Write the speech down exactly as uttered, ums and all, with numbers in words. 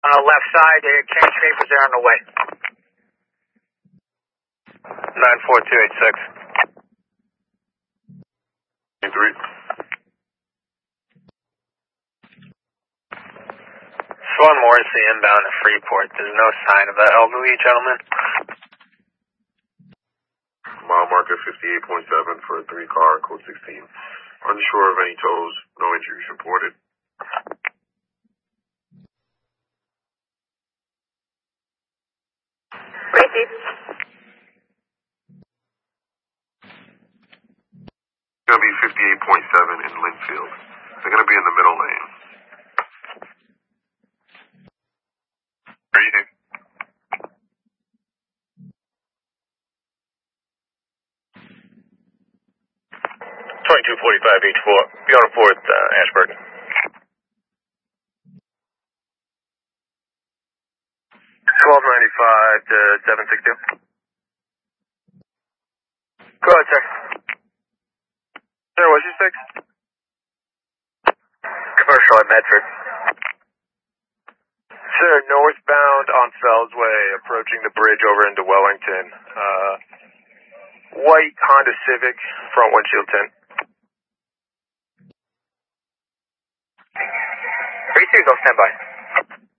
Uh, left side, the exchange papers are on the way. nine four two eight six. three. Swan Morrissey inbound to Freeport. There's no sign of that elderly gentleman. Mile marker fifty-eight point seven for a three car, code sixteen. Unsure of any tows, no injuries reported. Tracy. It's going to be fifty-eight point seven in Linfield. They're going to be in the middle lane. Reading. twenty-two forty-five H four. Be on the fourth, uh, Ashburn. twelve ninety-five to seven six two. Go ahead, sir. Sir, what's your six? Commercial at Medford. Sir, northbound on Fells Way, approaching the bridge over into Wellington. Uh, white Honda Civic, front windshield tint. Tracy, go stand by.